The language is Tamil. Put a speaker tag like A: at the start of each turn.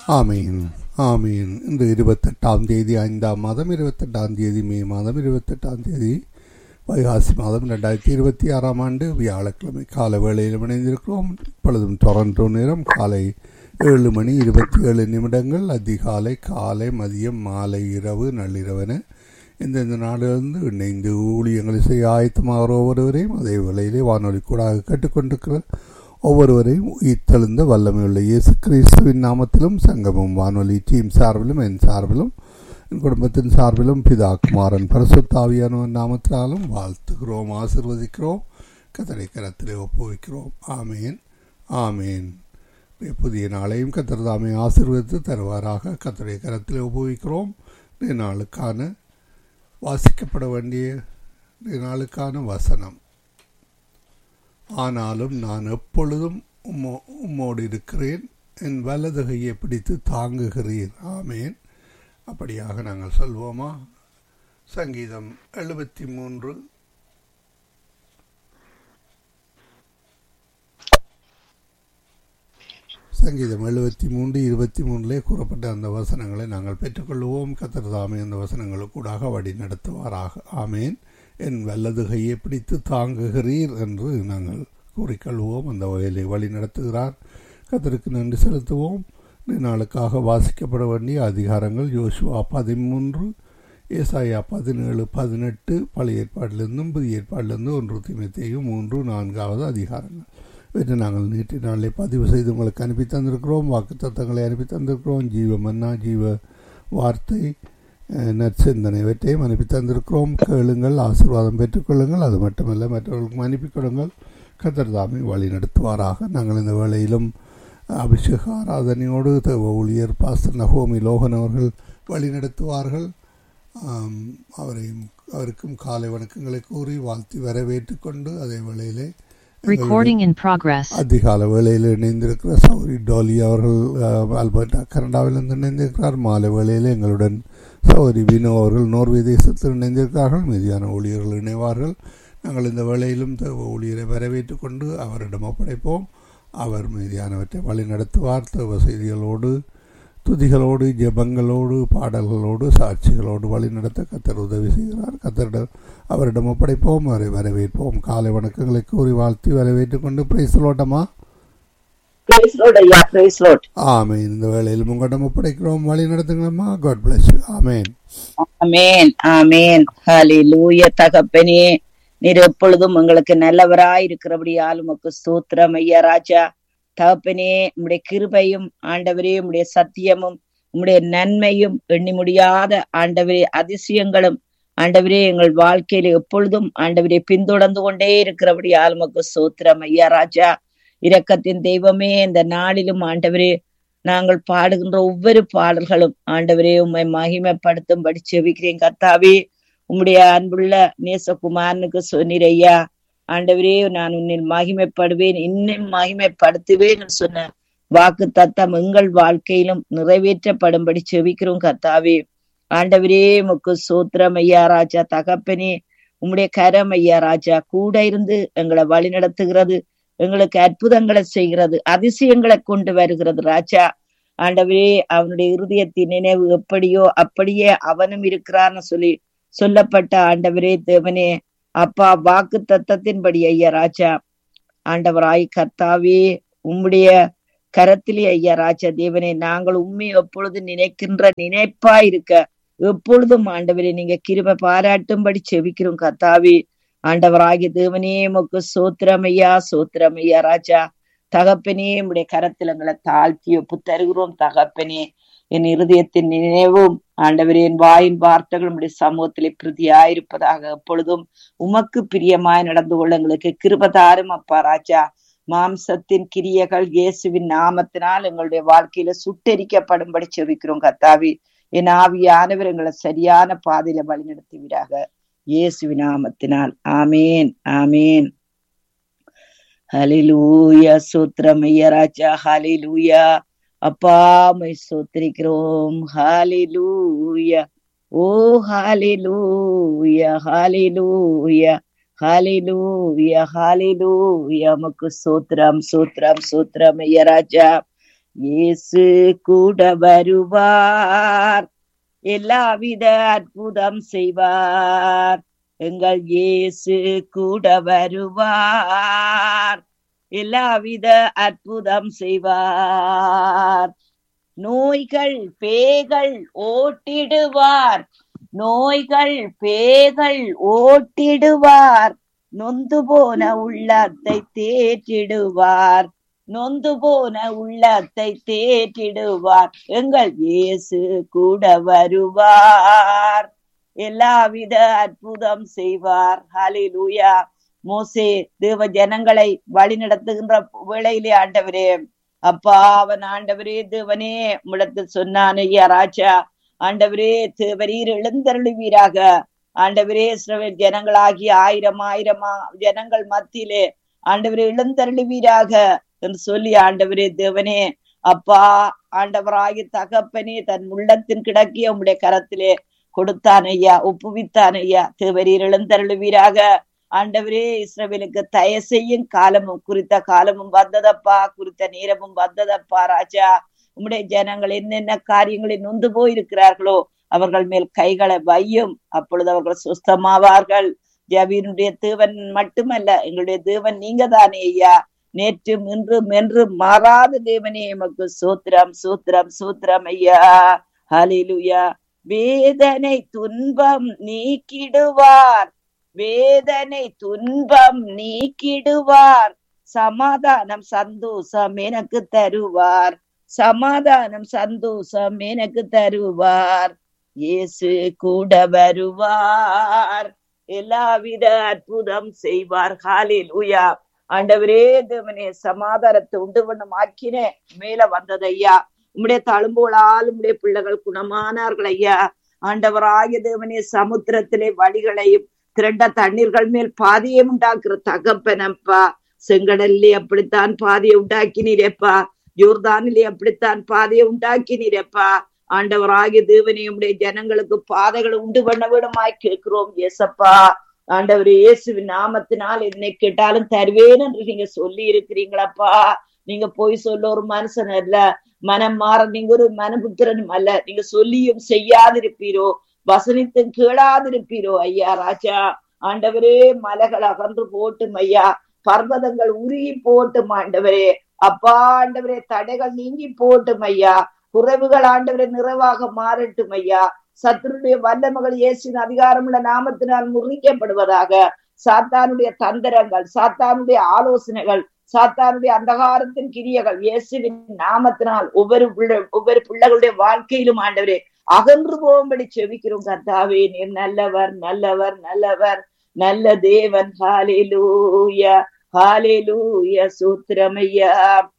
A: ஆமீன் ஆமீன். இன்று 28ஆம் தேதி 5ஆம் மாதம் 28ஆம் தேதி மே மாதம் 28ஆம் தேதி வைகாசி மாதம் 2026ஆம் ஆண்டு வியாழக்கிழமை கால வேளையில் இணைந்திருக்கிறோம். இப்பொழுதும் டொரண்டோ நேரம் காலை 7 மணி 27 நிமிடங்கள். அதிகாலை, காலை, மதியம், மாலை, இரவு, நள்ளிரவென இந்தந்த நாளிலிருந்து இணைந்து ஊழியங்களை செய்ய ஆயத்தமாகிற ஒவ்வொருவரையும் அதே வேளையிலே வானொலி கூடாக கேட்டுக்கொண்டிருக்கிற ஒவ்வொருவரையும் உயிர்த்தெழுந்த வல்லமையுள்ள இயேசு கிறிஸ்துவின் நாமத்திலும் சங்கமம் வானொலி டீம் சார்பிலும் என் சார்பிலும் என் குடும்பத்தின் சார்பிலும் பிதா குமாரன் பரிசுத்த ஆவியானவரின் நாமத்தினாலும் வாழ்த்துகிறோம், ஆசீர்வதிக்கிறோம், கர்த்தருடைய கரத்திலே ஒப்புவிக்கிறோம். ஆமேன் ஆமேன். புதிய நாளையும் கர்த்தர் தாமே ஆசீர்வதித்து தருவாராக. கர்த்தருடைய கரத்திலே ஒப்புவிக்கிறோம். இந்த நாளுக்கான வாசிக்கப்பட வேண்டிய நாளுக்கான வசனம்: ஆனாலும் நான் எப்பொழுதும் உம்மோடு இருக்கிறேன், என் வலது கையை பிடித்து தாங்குகிறீர். ஆமேன். அப்படியாக நாங்கள் சொல்வோமா? சங்கீதம் 73 சங்கீதம் 73 23 கூறப்பட்ட அந்த வசனங்களை நாங்கள் பெற்றுக்கொள்வோம். கர்த்தர் தாமே அந்த வசனங்களுக்கூடாக வழி நடத்துவாராக. ஆமேன். என் வலது கையை பிடித்து தாங்குகிறீர் என்று நாங்கள் கூறிக்கொள்வோம். அந்த வகையிலே வழி நடத்துகிறார். கர்த்தருக்கு நன்றி செலுத்துவோம். நாளுக்காக வாசிக்கப்பட வேண்டிய அதிகாரங்கள்: யோசுவா 13, ஏசாயா 17, 18, பழைய ஏற்பாட்டிலிருந்தும் புதிய ஏற்பாட்டிலிருந்து 1 தீமோத்தேயு 3, 4வது அதிகாரங்கள். இவற்றை நாங்கள் நேற்று நாளிலே பதிவு செய்து உங்களுக்கு அனுப்பி தந்திருக்கிறோம். வாக்குத்தத்தங்களை அனுப்பி தந்திருக்கிறோம். ஜீவ மன்னா, ஜீவ வார்த்தை, நற்சிந்தனை இவற்றையும் அனுப்பி தந்திருக்கிறோம். கேளுங்கள், ஆசீர்வாதம் பெற்றுக்கொள்ளுங்கள். அது மட்டுமல்ல, மற்றவர்களுக்கும் அனுப்பி கொடுங்கள். கர்த்தர் தாமே வழி நடத்துவாராக. நாங்கள் இந்த வேளையிலும் அபிஷேக ஆராதனையோடு ஊழியர் பாஸ்டர் நகோமி லோகன் அவர்கள் வழி நடத்துவார்கள். அவருக்கும் காலை வணக்கங்களை கூறி வாழ்த்தி வரவேற்று கொண்டு அதே வேளையிலே அதிகால வேளையில் இணைந்திருக்கிற சௌரி டோலி அவர்கள் ஆல்பர்டா கனடாவிலிருந்து இணைந்திருக்கிறார். மாலை வேளையில் எங்களுடன் சௌரி வினோ அவர்கள் நோர்வே தேசத்தில் இணைந்திருக்கிறார்கள். மீதியான ஊழியர்கள் இணைவார்கள். நாங்கள் இந்த வேளையிலும் ஊழியரை வரவேற்று கொண்டு அவரிடம் ஒப்படைப்போம். அவர் மீதியானவற்றை வழி நடத்துவார். தேவ செய்திகளோடு, துதிகளோடு, ஜெபங்களோடு, பாடல்களோடு, சாட்சிகளோடு வழி நடத்த கர்த்தர் உதவி செய்கிறார். கர்த்தரிடம் அவரிடம் ஒப்படைப்போம், அவரை வரவேற்போம். காலை வணக்கங்களை கூறி வாழ்த்தி வரவேற்றுக் கொண்டு பிரைஸ்லோட்டமா ஆமேன். இந்த வேளையில் உங்களிடம் ஒப்படைக்கிறோம், வழி நடத்துங்களம்மா. God bless you. ஆமேன்
B: ஆமேன் ஆமேன். ஹல்லேலூயா. தகப்பனே, நீர் எப்பொழுதும் உங்களுக்கு நல்லவராய் இருக்கிறபடியால் உமக்கு ஸ்தோத்திரம் ஐயா ராஜா. தகப்பனே, உம்முடைய கிருபையும் ஆண்டவரே, உம்முடைய சத்தியமும் உம்முடைய நன்மையும் எண்ணி முடியாத ஆண்டவரே அதிசயங்களும் ஆண்டவரே எங்கள் வாழ்க்கையில எப்பொழுதும் ஆண்டவரே பின்தொடர்ந்து கொண்டே இருக்கிறபடியால் உமக்கு ஸ்தோத்திரம் ஐயா ராஜா. இரக்கத்தின் தெய்வமே, இந்த நாளிலும் ஆண்டவரே நாங்கள் பாடுகின்ற ஒவ்வொரு பாடல்களும் ஆண்டவரே உம்மை மகிமைப்படுத்தும்படி செபிக்கிறேன். கர்த்தாவே, உம்முடைய அன்புள்ள நேசகுமாரனுக்கு சொன்னீர் ஐயா, ஆண்டவரே நான் உன்னில் மகிமைப்படுவேன், இன்னும் மகிமைப்படுத்துவேன் சொன்ன வாக்கு தத்தம் எங்கள் வாழ்க்கையிலும் நிறைவேற்றப்படும்படி செபிக்கிறோம். கர்த்தாவே, ஆண்டவரே உமக்கு ஸ்தோத்திரம் ஐயா ராஜா. தகப்பனே, உம்முடைய கரம் ஐயா ராஜா கூட இருந்து எங்களை வழி நடத்துகிறது, எங்களுக்கு அற்புதங்களை செய்கிறது, அதிசயங்களை கொண்டு வருகிறது ராஜா. ஆண்டவரே, அவனுடைய இருதயத்தின் நினைவு எப்படியோ அப்படியே அவனும் இருக்கிறான்னு சொல்லப்பட்ட ஆண்டவரே தேவனே அப்பா வாக்கு தத்தத்தின்படி ஐயா ராஜா, ஆண்டவராய் கர்த்தாவே உம்முடைய கரத்திலே ஐயா ராஜா தேவனே நாங்கள் உண்மை எப்பொழுது நினைக்கின்ற நினைப்பா இருக்க எப்பொழுதும் ஆண்டவரே நீங்க கிருபை பாராட்டும்படி செபிக்கிறோம். கர்த்தாவே, ஆண்டவராகிய தேவனே உமக்கு சோத்திரமையா சோத்திரமையா ராஜா. தகப்பனே, உம்முடைய கரத்தில் எங்களை தாழ்த்தி ஒப்பு தருகிறோம். தகப்பனே, என் இருதயத்தின் நினைவும் ஆண்டவரே என் வாயின் வார்த்தைகள் உம்முடைய சமூகத்திலே பிரதியாயிருப்பதாக எப்பொழுதும் உமக்கு பிரியமாய் நடந்து கொள்ள எங்களுக்கு கிருபை தாரும் அப்பா ராஜா. மாம்சத்தின் கிரியைகள் இயேசுவின் நாமத்தினால் எங்களுடைய வாழ்க்கையில சுட்டெரிக்கப்படும்படி செபிக்கிறோம். கர்த்தாவே, என் ஆவியானவர் எங்களை சரியான பாதையில வழிநடத்துவீராக இயேசுவின் நாமத்தினால். ஆமேன் ஆமேன். ஹல்லேலூயா. சோத்திரம் ஐயா ராஜா. ஹல்லேலூயா. அப்பா மை சோத்திரிக்கிறோம். ஹல்லேலூயா. ஓ ஹல்லேலூயா ஹல்லேலூயா ஹல்லேலூயா ஹல்லேலூயா. உமக்கு சோத்திரம் சோத்திரம் சோத்திரம் ஐயா ராஜா. இயேசு கூட வருவார், எல்லாவித அற்புதம் செய்வார். எங்கள் இயேசு கூட வருவார், எல்லாவித அற்புதம் செய்வார். நோய்கள் பேய்கள் ஓட்டிடுவார், நோய்கள் பேய்கள் ஓட்டிடுவார். நொந்து போன உள்ளத்தை தேற்றிடுவார், நொந்து போன உள்ளத்தை தேற்றிடுவார். எங்கள் இயேசு கூட வருவார், எல்லாவித அற்புதம் செய்வார். ஹல்லேலூயா. மோசே தேவ ஜனங்களை வழி நடத்துகின்ற வேளையிலே ஆண்டவரே, அப்பா அவன் ஆண்டவரே தேவனே உம்மிடத்தில் சொன்னான், ஐயா ராஜா ஆண்டவரே தேவரீர் எழுந்தருளுவீராக. ஆண்டவரே இஸ்ரவேல் ஜனங்களாகிய ஆயிரம் ஜனங்கள் மத்தியிலே ஆண்டவரே எழுந்தருளுவீராக என்று சொல்லி ஆண்டவரே தேவனே அப்பா ஆண்டவராகிய தகப்பனே தன் உள்ளத்தின் கிடக்கிய உம்முடைய கரத்திலே கொடுத்தான் ஐயா, ஒப்புவித்தான் ஐயா. தேவரீர் எழுந்தருளுவீராக. ஆண்டவரே இஸ்ரவேலுக்கு தயவு செய்யும் காலமும் குறித்த காலமும் வந்ததப்பா, குறித்த நேரமும் வந்ததப்பா ராஜா. உம்முடைய ஜனங்கள் என்னென்ன காரியங்களில் நொந்து போயிருக்கிறார்களோ அவர்கள் மேல் கைகளை வையும், அப்பொழுது அவர்கள் சுஸ்தமாவார்கள். ஜபீனுடைய தேவன் மட்டுமல்ல, எங்களுடைய தேவன் நீங்க தானே ஐயா. நேற்றும் இன்றும் என்றும் மாறாத தேவனே எமக்கு சூத்திரம் சூத்திரம் சூத்திரம் ஐயா. ஹல்லேலூயா. வேதனை துன்பம் நீக்கிடுவார், வேதனை துன்பம் நீக்கிடுவார். சமாதானம் சந்தோஷம் எனக்கு தருவார், சமாதானம் சந்தோஷம் எனக்கு தருவார். இயேசு கூட வருவார், எல்லாவித அற்புதம் செய்வார். ஹல்லேலூயா. ஆண்டவரே தேவனே சமாதானத்தை உண்டு பண்ணும் ஆக்கினே மேல வந்தது ஐயா. உம்முடைய தழும்போலால் உம்முடைய பிள்ளைகள் குணமானார்கள் ஐயா. ஆண்டவராகிய தேவனே சமுத்திரத்திலே வழிகளையும் திரண்ட தண்ணீர்கள் மேல் பாதியை உண்டாக்குற தகப்பனப்பா. செங்கடல்லே அப்படித்தான் பாதியை உண்டாக்கினீரப்பா, யோர்தானிலே அப்படித்தான் பாதையை உண்டாக்கினீரப்பா. ஆண்டவராகிய தேவனே உம்முடைய ஜனங்களுக்கு பாதைகளை உண்டு பண்ண விடமாய் கேட்கிறோம் ஏசப்பா. ஆண்டவர் இயேசுவின் நாமத்தினால் என்னை கேட்டாலும் தருவேன் என்று நீங்க சொல்லி இருக்கிறீங்களப்பா. நீங்க போய் சொல்ல ஒரு மனுஷன் அல்ல, மனம் மாற நீங்க ஒரு மனபுத்திரனும் அல்ல. நீங்க சொல்லியும் செய்யாதிருப்பீரோ, வசனித்தும் கேளாதிருப்பீரோ ஐயா ராஜா. ஆண்டவரே மலைகள் அகன்று போட்டும் ஐயா, பர்வதங்கள் உருகி போட்டும் ஆண்டவரே அப்பா. ஆண்டவரே தடைகள் நீங்கி போட்டும் ஐயா, குறைவுகள் ஆண்டவரே நிறைவாக மாறட்டும் ஐயா. சத்துருடைய வல்லமைகள் இயேசுவின் அதிகாரமுள்ள நாமத்தினால் முறிக்கப்படுவதாக. சாத்தானுடைய தந்திரங்கள், சாத்தானுடைய ஆலோசனைகள், சாத்தானுடைய அந்தகாரத்தின் கிரியைகள் இயேசுவின் நாமத்தினால் ஒவ்வொரு பிள்ளைகளுடைய வாழ்க்கையிலும் ஆண்டவரே அகன்று போகும்படி செபிக்கிறோம் கர்த்தாவே. நீர் நல்லவர் நல்லவர் நல்லவர் நல்ல தேவன். ஹல்லேலூயா ஹல்லேலூயா. சூத்திரம் ஐயா.